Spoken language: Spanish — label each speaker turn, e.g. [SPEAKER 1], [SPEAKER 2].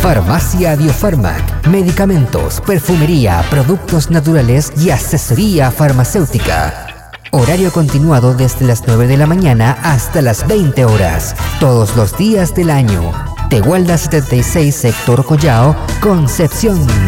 [SPEAKER 1] Farmacia Biofarmac, medicamentos, perfumería, productos naturales y asesoría farmacéutica. Horario continuado desde las 9 de la mañana hasta las 20 horas, todos los días del año. Tehuelda 76, sector Collao, Concepción.